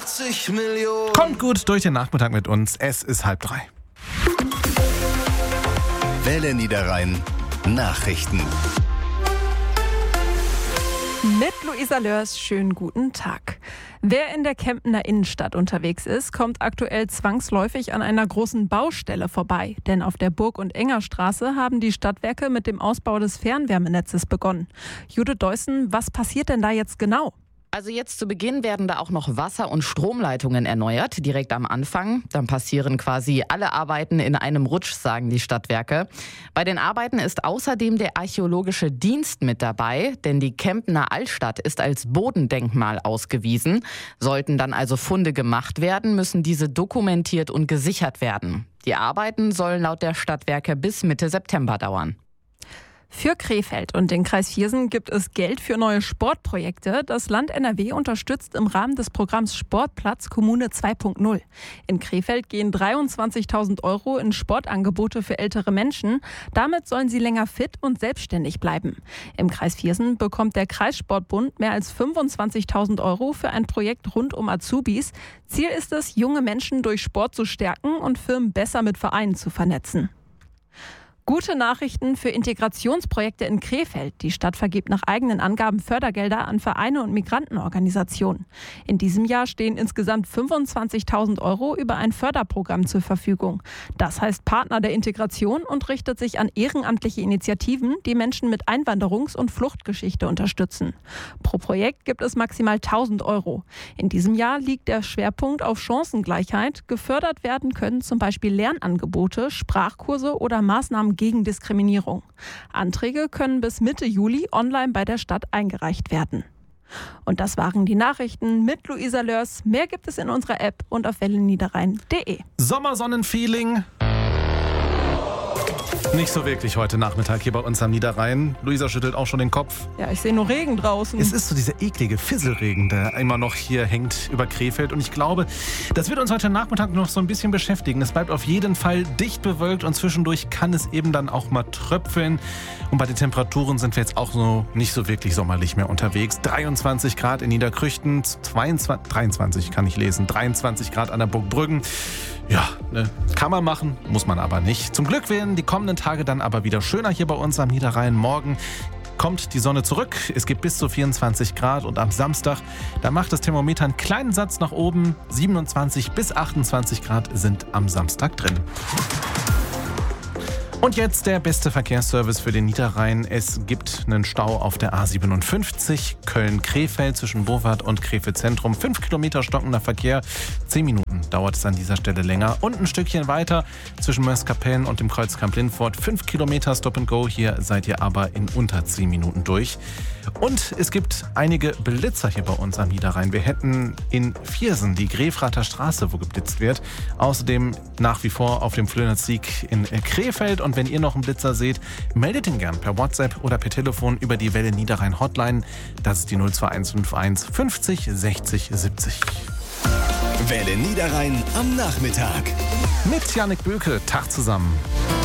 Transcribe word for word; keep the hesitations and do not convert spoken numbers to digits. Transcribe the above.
achtzig Millionen. Kommt gut durch den Nachmittag mit uns. Es ist halb drei. Welle Niederrhein Nachrichten. Mit Luisa Lörs, schönen guten Tag. Wer in der Kempener Innenstadt unterwegs ist, kommt aktuell zwangsläufig an einer großen Baustelle vorbei. Denn auf der Burg- und Engerstraße haben die Stadtwerke mit dem Ausbau des Fernwärmenetzes begonnen. Judith Deussen, was passiert denn da jetzt genau? Also jetzt zu Beginn werden da auch noch Wasser- und Stromleitungen erneuert, direkt am Anfang. Dann passieren quasi alle Arbeiten in einem Rutsch, sagen die Stadtwerke. Bei den Arbeiten ist außerdem der Archäologische Dienst mit dabei, denn die Kempener Altstadt ist als Bodendenkmal ausgewiesen. Sollten dann also Funde gemacht werden, müssen diese dokumentiert und gesichert werden. Die Arbeiten sollen laut der Stadtwerke bis Mitte September dauern. Für Krefeld und den Kreis Viersen gibt es Geld für neue Sportprojekte. Das Land N R W unterstützt im Rahmen des Programms Sportplatz Kommune zwei Punkt null. In Krefeld gehen dreiundzwanzigtausend Euro in Sportangebote für ältere Menschen. Damit sollen sie länger fit und selbstständig bleiben. Im Kreis Viersen bekommt der Kreissportbund mehr als fünfundzwanzigtausend Euro für ein Projekt rund um Azubis. Ziel ist es, junge Menschen durch Sport zu stärken und Firmen besser mit Vereinen zu vernetzen. Gute Nachrichten für Integrationsprojekte in Krefeld. Die Stadt vergibt nach eigenen Angaben Fördergelder an Vereine und Migrantenorganisationen. In diesem Jahr stehen insgesamt fünfundzwanzigtausend Euro über ein Förderprogramm zur Verfügung. Das heißt Partner der Integration und richtet sich an ehrenamtliche Initiativen, die Menschen mit Einwanderungs- und Fluchtgeschichte unterstützen. Pro Projekt gibt es maximal tausend Euro. In diesem Jahr liegt der Schwerpunkt auf Chancengleichheit. Gefördert werden können zum Beispiel Lernangebote, Sprachkurse oder Maßnahmen gegen Diskriminierung. Anträge können bis Mitte Juli online bei der Stadt eingereicht werden. Und das waren die Nachrichten mit Luisa Lörs. Mehr gibt es in unserer App und auf welle niederrhein punkt de. Sommersonnenfeeling. Nicht so wirklich heute Nachmittag hier bei uns am Niederrhein. Luisa schüttelt auch schon den Kopf. Ja, ich sehe nur Regen draußen. Es ist so dieser eklige Fisselregen, der immer noch hier hängt über Krefeld. Und ich glaube, das wird uns heute Nachmittag noch so ein bisschen beschäftigen. Es bleibt auf jeden Fall dicht bewölkt und zwischendurch kann es eben dann auch mal tröpfeln. Und bei den Temperaturen sind wir jetzt auch so nicht so wirklich sommerlich mehr unterwegs. dreiundzwanzig Grad in Niederkrüchten, zweiundzwanzig, dreiundzwanzig kann ich lesen, dreiundzwanzig Grad an der Burg Brüggen. Ja, ne, kann man machen, muss man aber nicht. Zum Glück werden die kommenden Tage dann aber wieder schöner hier bei uns am Niederrhein. Morgen kommt die Sonne zurück. Es gibt bis zu vierundzwanzig Grad und am Samstag, da macht das Thermometer einen kleinen Satz nach oben. siebenundzwanzig bis achtundzwanzig Grad sind am Samstag drin. Und jetzt der beste Verkehrsservice für den Niederrhein. Es gibt einen Stau auf der A siebenundfünfzig Köln-Krefeld zwischen Burwart und Krefeld Zentrum. Fünf Kilometer stockender Verkehr. Zehn Minuten dauert es an dieser Stelle länger. Und ein Stückchen weiter zwischen Mörs-Kapellen und dem Kreuzkamp-Lindfort. Fünf Kilometer Stop and Go. Hier seid ihr aber in unter zehn Minuten durch. Und es gibt einige Blitzer hier bei uns am Niederrhein. Wir hätten in Viersen die Grefrather Straße, wo geblitzt wird. Außerdem nach wie vor auf dem Flöhner-Sieg in Krefeld. Und wenn ihr noch einen Blitzer seht, meldet ihn gern per WhatsApp oder per Telefon über die Welle Niederrhein Hotline. Das ist die null zwei eins fünf eins fünfzig sechzig siebzig. Welle Niederrhein am Nachmittag. Mit Jannik Böke. Tag zusammen.